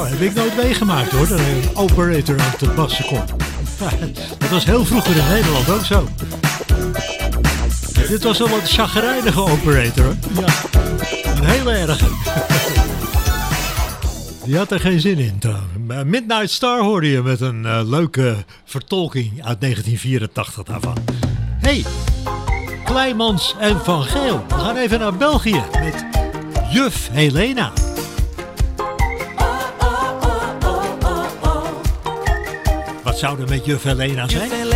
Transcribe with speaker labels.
Speaker 1: Nou, heb ik nooit meegemaakt hoor, dat een operator op de bassen komt. Dat was heel vroeger in Nederland ook zo. Dit was wel wat chagrijnige operator hoor. Ja, een hele erge. Die had er geen zin in trouwens. Midnight Star hoorde je met een leuke vertolking uit 1984 daarvan. Hey, Kleimans en Van Geel. We gaan even naar België met Juf Helena. Wat zou er met Juf Helena zijn?
Speaker 2: Juf